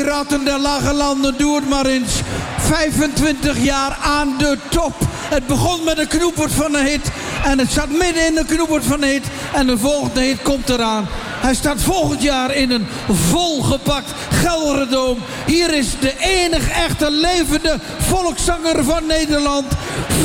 Piraten der Lage Landen, doe het maar eens. 25 jaar aan de top. Het begon met een knoepert van een hit. En het staat midden in de knoepert van een hit. En de volgende hit komt eraan. Hij staat volgend jaar in een volgepakt Gelderdoom. Hier is de enige echte levende volkszanger van Nederland.